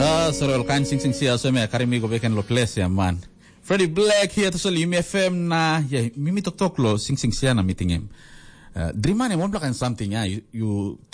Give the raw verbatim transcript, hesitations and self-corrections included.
Ah, sorol kan sing sing siya so me karimi go beken lo place ya man. Freddie Black here to soli mi F M na ya mimi tok tok lo sing sing siya na meeting him. Uh, Dreamane mo blakan something ya you, you